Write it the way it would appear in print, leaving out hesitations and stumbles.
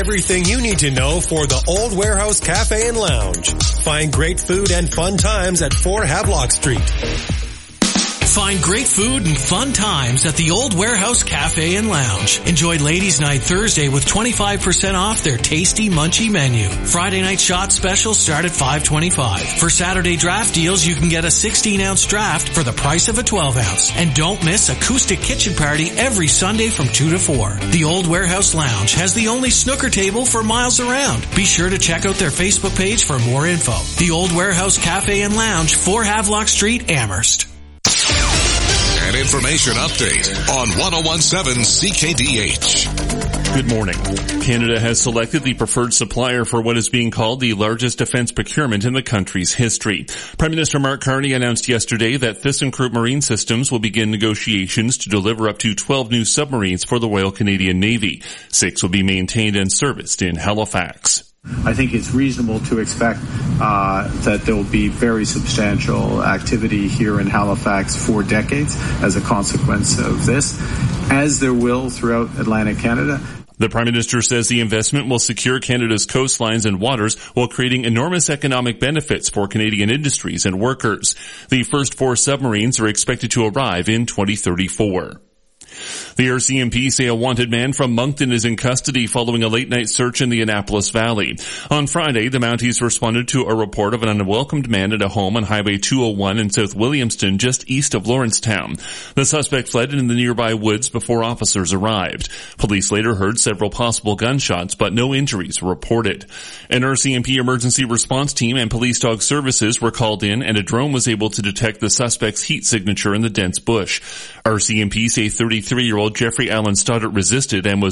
Everything you need to know for the Old Warehouse Cafe and Lounge. Find great food and fun times at 4 Havelock Street. Find great food and fun times at the Old Warehouse Cafe and Lounge. Enjoy Ladies Night Thursday with 25% off their tasty munchy menu. Friday night shot specials start at $5.25. For Saturday draft deals, you can get a 16-ounce draft for the price of a 12-ounce. And don't miss Acoustic Kitchen Party every Sunday from 2 to 4. The Old Warehouse Lounge has the only snooker table for miles around. Be sure to check out their Facebook page for more info. The Old Warehouse Cafe and Lounge, 4 Havelock Street, Amherst. An information update on 101.7 CKDH. Good morning. Canada has selected the preferred supplier for what is being called the largest defense procurement in the country's history. Prime Minister Mark Carney announced yesterday that ThyssenKrupp Marine Systems will begin negotiations to deliver up to 12 new submarines for the Royal Canadian Navy. 6 will be maintained and serviced in Halifax. I think it's reasonable to expect that there will be very substantial activity here in Halifax for decades as a consequence of this, as there will throughout Atlantic Canada. The Prime Minister says the investment will secure Canada's coastlines and waters while creating enormous economic benefits for Canadian industries and workers. The first 4 submarines are expected to arrive in 2034. The RCMP say a wanted man from Moncton is in custody following a late-night search in the Annapolis Valley. On Friday, the Mounties responded to a report of an unwelcomed man at a home on Highway 201 in South Williamston, just east of Lawrencetown. The suspect fled in the nearby woods before officers arrived. Police later heard several possible gunshots, but no injuries were reported. An RCMP emergency response team and police dog services were called in, and a drone was able to detect the suspect's heat signature in the dense bush. RCMP say 33-year-old Jeffrey Allen Stoddart resisted and was